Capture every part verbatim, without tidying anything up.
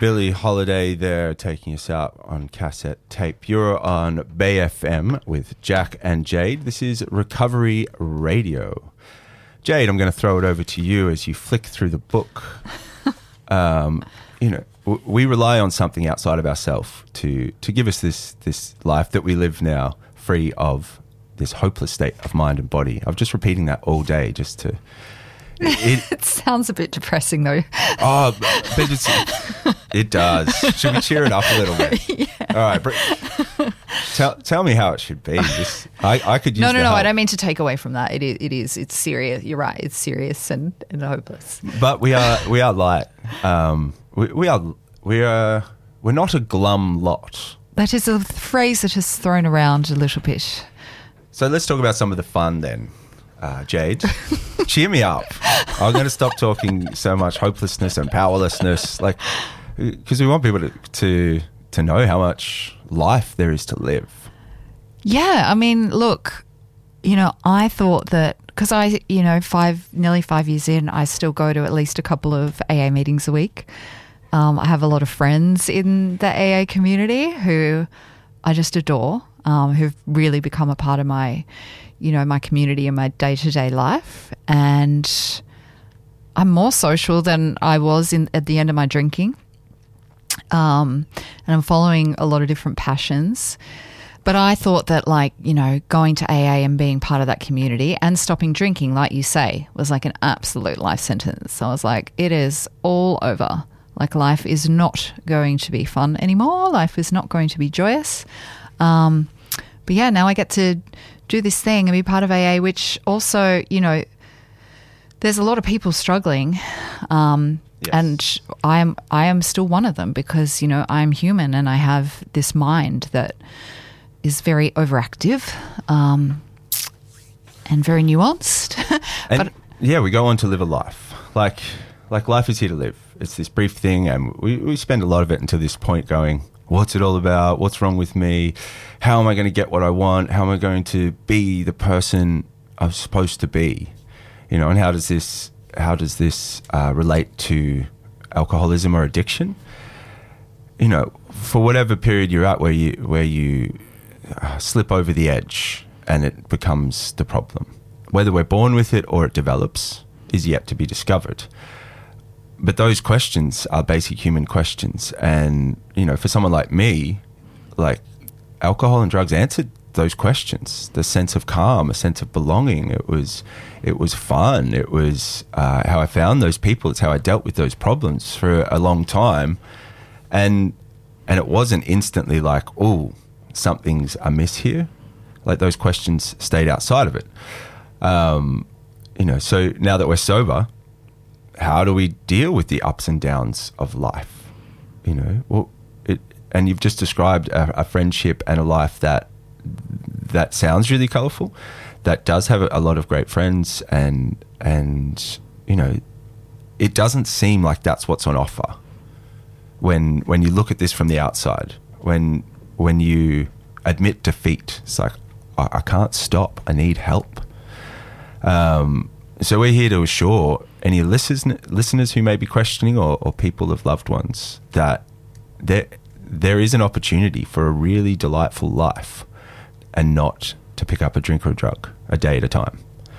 Billie Holiday there, taking us out on cassette tape. You're on Bay F M with Jack and Jade. This is Recovery Radio. Jade, I'm going to throw it over to you as you flick through the book. Um, you know, w- we rely on something outside of ourselves to to give us this this life that we live now, free of this hopeless state of mind and body. I'm just repeating that all day just to... It, it sounds a bit depressing, though. Oh, but it's, it does. Should we cheer it up a little bit? Yeah. All right. Br- tell, tell me how it should be. This, I, I could use No, no, the no. help. I don't mean to take away from that. It is. It is. It's serious. You're right. It's serious and, and hopeless. But we are we are light. Um, we, we are we are we're not a glum lot. That is a phrase that is thrown around a little bit. So let's talk about some of the fun then. Uh, Jade, cheer me up. I'm going to stop talking so much hopelessness and powerlessness, like, because we want people to, to to know how much life there is to live. Yeah, I mean, look, you know, I thought that because I, you know, five nearly five years in, I still go to at least a couple of A A meetings a week. Um, I have a lot of friends in the A A community who I just adore, um, who've really become a part of my, you know, my community and my day-to-day life. And I'm more social than I was in at the end of my drinking. Um, and I'm following a lot of different passions. But I thought that, like, you know, going to A A and being part of that community and stopping drinking, like you say, was like an absolute life sentence. So I was like, it is all over. Like, life is not going to be fun anymore. Life is not going to be joyous. Um, but yeah, now I get to do this thing and be part of A A, which also, you know, there's a lot of people struggling, um, yes. and I am I am still one of them because, you know, I'm human and I have this mind that is very overactive um, and very nuanced. And but yeah, we go on to live a life. Like like life is here to live. It's this brief thing, and we, we spend a lot of it until this point going, what's it all about? What's wrong with me? How am I going to get what I want? How am I going to be the person I'm supposed to be? You know, and how does this how does this uh, relate to alcoholism or addiction? You know, for whatever period you're at, where you where you uh, slip over the edge and it becomes the problem, whether we're born with it or it develops, is yet to be discovered. But those questions are basic human questions, and you know, for someone like me, like, alcohol and drugs answered those questions. The sense of calm, a sense of belonging. It was, it was fun. It was uh, how I found those people. It's how I dealt with those problems for a long time, and and it wasn't instantly like, oh, something's amiss here. Like, those questions stayed outside of it. Um, you know, so now that we're sober, how do we deal with the ups and downs of life? You know, well, it, and you've just described a, a friendship and a life that that sounds really colourful, that does have a, a lot of great friends, and and you know, it doesn't seem like that's what's on offer when when you look at this from the outside. When when you admit defeat, it's like, I, I can't stop. I need help. Um, so we're here to assure any listeners listeners who may be questioning, or, or people of loved ones, that there there is an opportunity for a really delightful life, and not to pick up a drink or a drug a day at a time.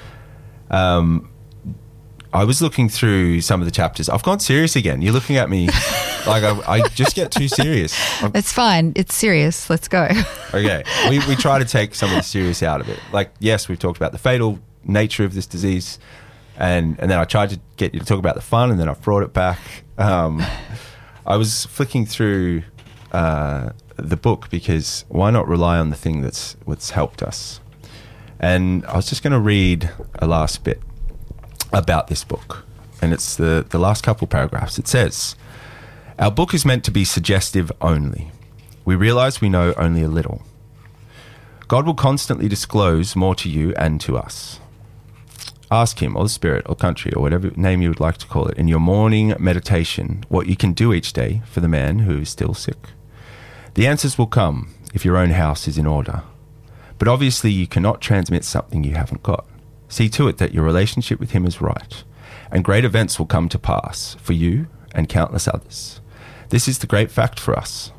Um, I was looking through some of the chapters. I've gone serious again. You're looking at me like I, I just get too serious. I'm, it's fine. It's serious. Let's go. Okay. We, we try to take some of the serious out of it. Like, yes, we've talked about the fatal nature of this disease, and, and then I tried to get you to talk about the fun, and then I brought it back. Um, I was flicking through uh, the book, because why not rely on the thing that's what's helped us? And I was just going to read a last bit about this book, and it's the, the last couple paragraphs. It says, "Our book is meant to be suggestive only. We realize we know only a little. God will constantly disclose more to you and to us. Ask him, or the spirit, or country, or whatever name you would like to call it, in your morning meditation, what you can do each day for the man who is still sick. The answers will come if your own house is in order. But obviously you cannot transmit something you haven't got. See to it that your relationship with him is right, and great events will come to pass for you and countless others. This is the great fact for us.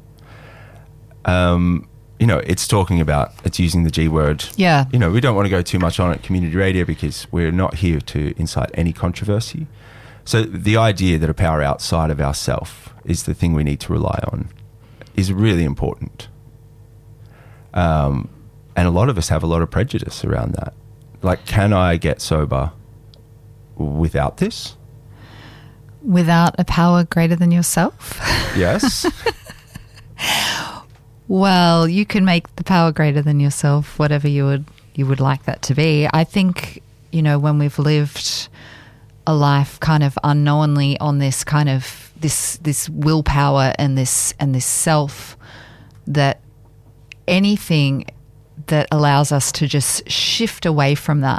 Um, you know, it's talking about, it's using the G word. Yeah. You know, we don't want to go too much on it, community radio, because we're not here to incite any controversy. So the idea that a power outside of ourself is the thing we need to rely on is really important. Um, and a lot of us have a lot of prejudice around that. Like, can I get sober without this? Without a power greater than yourself? Yes. Well, you can make the power greater than yourself, whatever you would you would like that to be. I think, you know, when we've lived a life kind of unknowingly on this kind of this this willpower and this and this self, that anything that allows us to just shift away from that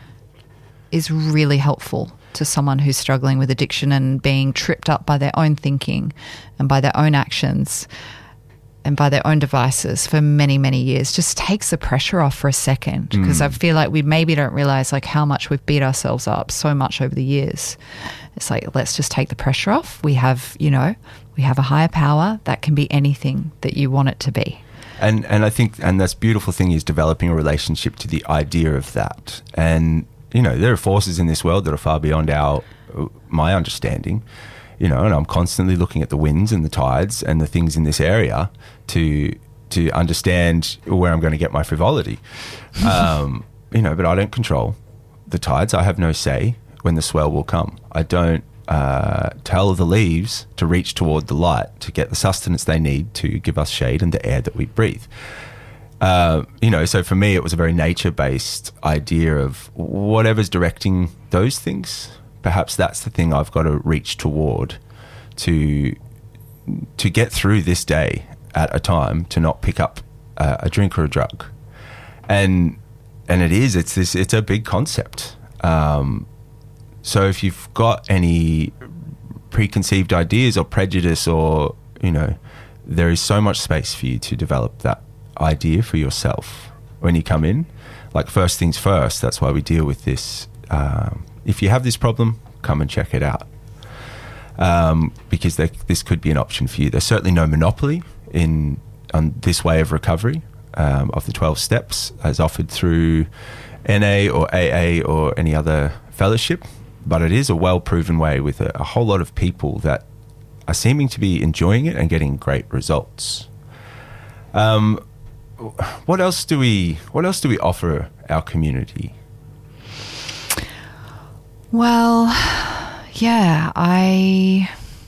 is really helpful to someone who's struggling with addiction and being tripped up by their own thinking and by their own actions and by their own devices for many, many years. Just takes the pressure off for a second, because mm. I feel like we maybe don't realize like how much we've beat ourselves up so much over the years. It's like, let's just take the pressure off. We have, you know, we have a higher power that can be anything that you want it to be. And and I think, and that's beautiful thing is developing a relationship to the idea of that. And, you know, there are forces in this world that are far beyond our, my understanding. You know, and I'm constantly looking at the winds and the tides and the things in this area to to understand where I'm going to get my frivolity. Um, you know, but I don't control the tides. I have no say when the swell will come. I don't uh, tell the leaves to reach toward the light to get the sustenance they need to give us shade and the air that we breathe. Uh, you know, so for me, it was a very nature-based idea of whatever's directing those things. Perhaps that's the thing I've got to reach toward to to get through this day at a time, to not pick up uh, a drink or a drug. And and it is, it's this, it's a big concept. Um, so if you've got any preconceived ideas or prejudice or, you know, there is so much space for you to develop that idea for yourself when you come in. Like, first things first, that's why we deal with this. Um, If you have this problem, come and check it out, um, because there, this could be an option for you. There's certainly no monopoly in on this way of recovery um, of the twelve steps as offered through N A or A A or any other fellowship, but it is a well-proven way with a, a whole lot of people that are seeming to be enjoying it and getting great results. Um, what else do we What else do we offer our community? Well, yeah, I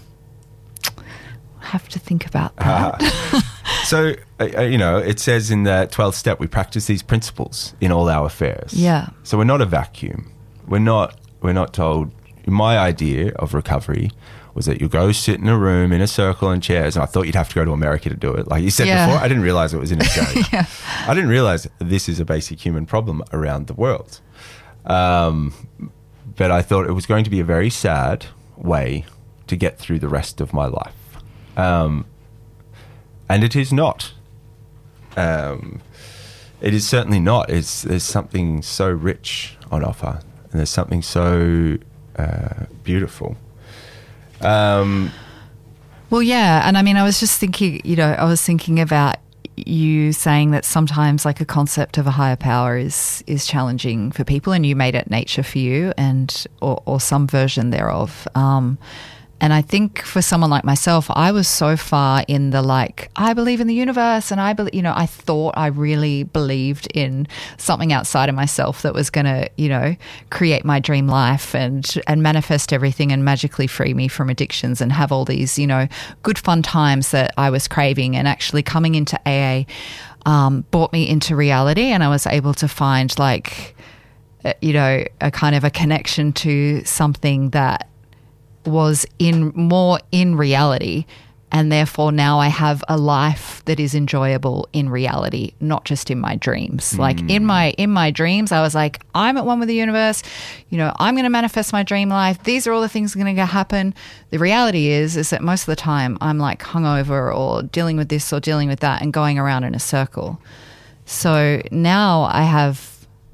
have to think about that. Uh, so, uh, you know, it says in the twelfth step, we practice these principles in all our affairs. Yeah. So we're not a vacuum. We're not, we're not told, my idea of recovery was that you go sit in a room in a circle and chairs, and I thought you'd have to go to America to do it. Like you said yeah. before, I didn't realize it was in Australia. yeah. I didn't realize this is a basic human problem around the world. Um, But I thought it was going to be a very sad way to get through the rest of my life. Um, and it is not. Um, it is certainly not. It's, there's something so rich on offer, and there's something so uh, beautiful. Um, well, yeah. And I mean, I was just thinking, you know, I was thinking about you saying that sometimes like a concept of a higher power is is challenging for people, and you made it nature for you, and or, or some version thereof. Um, and I think for someone like myself, I was so far in the like, I believe in the universe, and I believe, you know, I thought I really believed in something outside of myself that was going to, you know, create my dream life and and manifest everything and magically free me from addictions and have all these, you know, good fun times that I was craving. And actually coming into A A um, brought me into reality, and I was able to find like, you know, a kind of a connection to something that was in more in reality, and therefore now I have a life that is enjoyable in reality, not just in my dreams. Mm. Like in my in my dreams, I was like, I'm at one with the universe. You know, I'm going to manifest my dream life. These are all the things that are going to happen. The reality is, is that most of the time I'm like hungover or dealing with this or dealing with that and going around in a circle. So now I have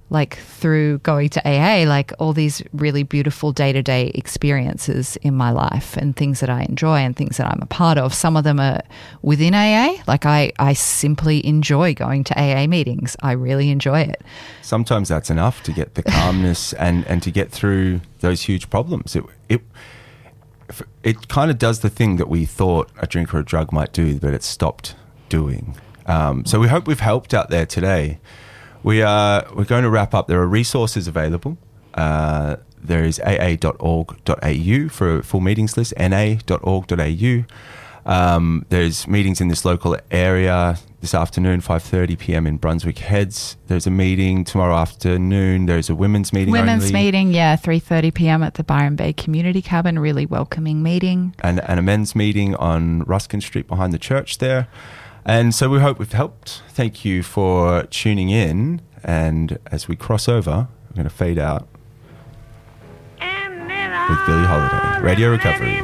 like through going to A A, like all these really beautiful day-to-day experiences in my life and things that I enjoy and things that I'm a part of. Some of them are within A A. Like I, I simply enjoy going to A A meetings. I really enjoy it. Sometimes that's enough to get the calmness and, and to get through those huge problems. It, it, it kind of does the thing that we thought a drink or a drug might do, but it stopped doing. Um, so we hope we've helped out there today. We are, we're going to wrap up. There are resources available. Uh, there is a a dot org dot a u for a full meetings list, n a dot org dot a u. Um, there's meetings in this local area this afternoon, five thirty p.m. in Brunswick Heads. There's a meeting tomorrow afternoon. There's a women's meeting Women's only. meeting, yeah, three thirty p.m. at the Byron Bay Community Cabin. Really welcoming meeting. And, and a men's meeting on Ruskin Street behind the church there. And so we hope we've helped. Thank you for tuning in. And as we cross over, we're going to fade out with Billie Holiday. Radio Recovery.